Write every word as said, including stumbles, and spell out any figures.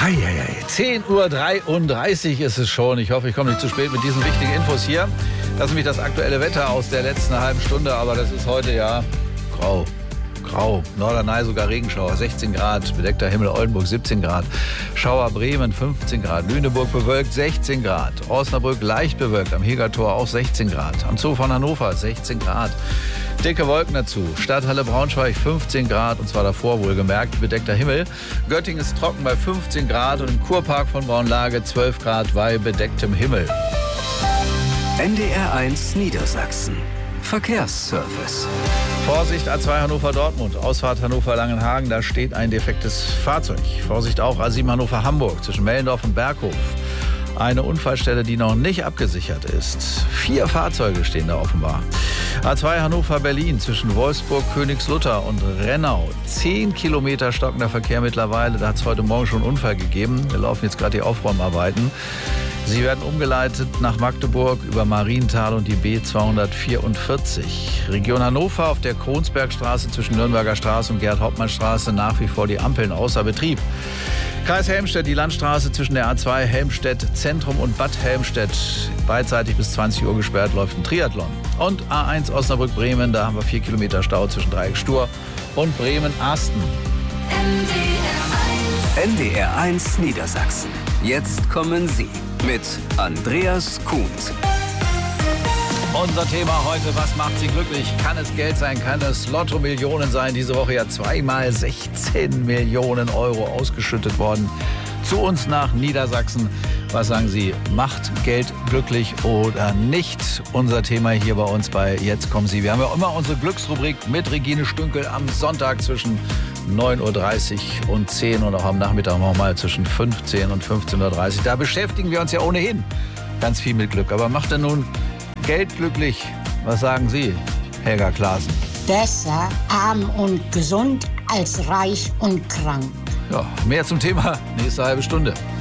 Heieiei. zehn Uhr dreiunddreißig ist es schon. Ich hoffe, ich komme nicht zu spät mit diesen wichtigen Infos hier. Das ist nämlich das aktuelle Wetter aus der letzten halben Stunde, aber das ist heute ja grau. Grau. Norderney sogar Regenschauer, sechzehn Grad. Bedeckter Himmel Oldenburg, siebzehn Grad. Schauer Bremen, fünfzehn Grad. Lüneburg bewölkt, sechzehn Grad. Osnabrück leicht bewölkt, am Hegertor auch sechzehn Grad. Am Zoo von Hannover, sechzehn Grad. Dicke Wolken dazu. Stadthalle Braunschweig, fünfzehn Grad, und zwar davor wohlgemerkt, bedeckter Himmel. Göttingen ist trocken bei fünfzehn Grad und im Kurpark von Braunlage zwölf Grad bei bedecktem Himmel. N D R eins Niedersachsen. Verkehrsservice. Vorsicht, A zwei Hannover-Dortmund, Ausfahrt Hannover-Langenhagen, da steht ein defektes Fahrzeug. Vorsicht auch A sieben Hannover-Hamburg, zwischen Mellendorf und Berghof. Eine Unfallstelle, die noch nicht abgesichert ist. Vier Fahrzeuge stehen da offenbar. A zwei Hannover-Berlin, zwischen Wolfsburg, Königslutter und Rennau. Zehn Kilometer stockender Verkehr mittlerweile. Da hat es heute Morgen schon einen Unfall gegeben. Wir laufen jetzt gerade die Aufräumarbeiten. Sie werden umgeleitet nach Magdeburg über Marienthal und die B zweihundertvierundvierzig. Region Hannover, auf der Kronsbergstraße zwischen Nürnberger Straße und Gerhard-Hauptmann-Straße nach wie vor die Ampeln außer Betrieb. Kreis Helmstedt, die Landstraße zwischen der A zwei Helmstedt Zentrum und Bad Helmstedt. Beidseitig bis zwanzig Uhr gesperrt, läuft ein Triathlon. Und A eins Osnabrück-Bremen, da haben wir vier Kilometer Stau zwischen Dreieck Stur und Bremen-Asten. N D R eins Niedersachsen. Jetzt kommen Sie mit Andreas Kuhns. Unser Thema heute, was macht Sie glücklich? Kann es Geld sein, kann es Lotto-Millionen sein? Diese Woche ja zweimal sechzehn Millionen Euro ausgeschüttet worden zu uns nach Niedersachsen. Was sagen Sie, macht Geld glücklich oder nicht? Unser Thema hier bei uns bei Jetzt kommen Sie. Wir haben ja immer unsere Glücksrubrik mit Regine Stünkel am Sonntag zwischen neun Uhr dreißig und zehn und auch am Nachmittag nochmal zwischen fünfzehn und fünfzehn Uhr dreißig. Da beschäftigen wir uns ja ohnehin ganz viel mit Glück. Aber macht denn nun Geld glücklich? Was sagen Sie, Helga Klaassen? Besser arm und gesund als reich und krank. Ja, mehr zum Thema nächste halbe Stunde.